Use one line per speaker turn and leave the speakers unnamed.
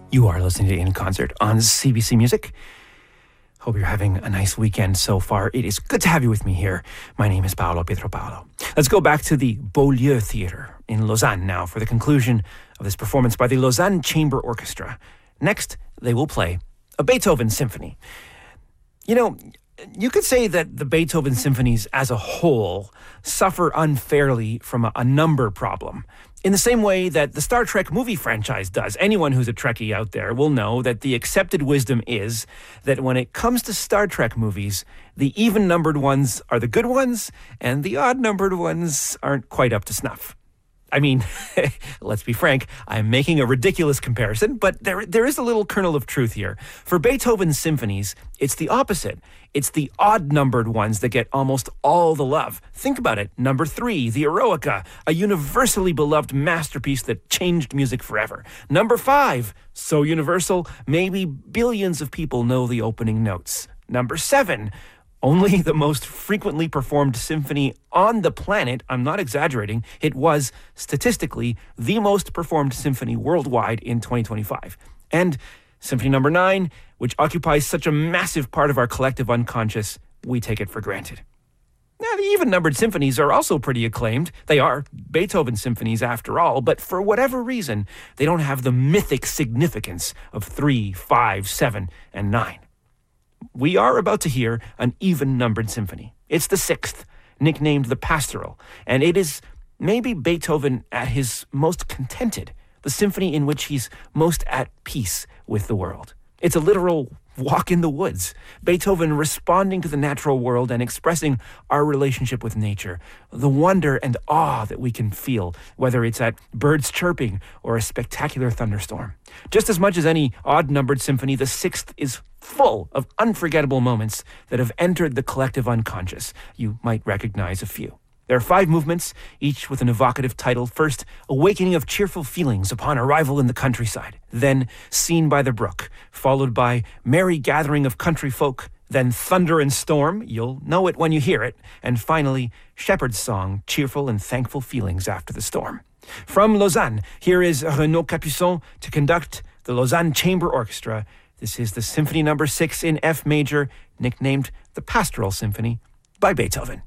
You are listening to In Concert on CBC Music. Hope you're having a nice weekend so far. It is good to have you with me here. My name is Paolo Pietropalo. Let's go back to the Beaulieu Theatre in Lausanne now for the conclusion of this performance by the Lausanne Chamber Orchestra. Next, they will play a Beethoven symphony. You know, you could say that the Beethoven symphonies as a whole suffer unfairly from a number problem. In the same way that the Star Trek movie franchise does. Anyone who's a Trekkie out there will know that the accepted wisdom is that when it comes to Star Trek movies, the even-numbered ones are the good ones, and the odd-numbered ones aren't quite up to snuff. I mean, let's be frank, I'm making a ridiculous comparison, but there is a little kernel of truth here. For Beethoven's symphonies, it's the opposite. It's the odd-numbered ones that get almost all the love. Think about it. Number 3, the Eroica, a universally beloved masterpiece that changed music forever. Number 5, so universal, maybe billions of people know the opening notes. Number 7, only the most frequently performed symphony on the planet. I'm not exaggerating. It was, statistically, the most performed symphony worldwide in 2025. And Symphony Number 9, which occupies such a massive part of our collective unconscious, we take it for granted. Now, the even-numbered symphonies are also pretty acclaimed. They are Beethoven symphonies after all, but for whatever reason, they don't have the mythic significance of 3, 5, 7, and 9. We are about to hear an even-numbered symphony. It's the 6th, nicknamed the Pastoral, and it is maybe Beethoven at his most contented, the symphony in which he's most at peace with the world. It's a literal walk in the woods, Beethoven responding to the natural world and expressing our relationship with nature, the wonder and awe that we can feel, whether it's at birds chirping or a spectacular thunderstorm. Just as much as any odd-numbered symphony, the 6th is full of unforgettable moments that have entered the collective unconscious. You might recognize a few. There are 5 movements, each with an evocative title. First, Awakening of Cheerful Feelings Upon Arrival in the Countryside. Then, Scene by the Brook, followed by Merry Gathering of Country Folk. Then, Thunder and Storm, you'll know it when you hear it. And finally, Shepherd's Song, Cheerful and Thankful Feelings After the Storm. From Lausanne, here is Renaud Capuçon to conduct the Lausanne Chamber Orchestra. This is the Symphony Number 6 in F major, nicknamed the Pastoral Symphony by Beethoven.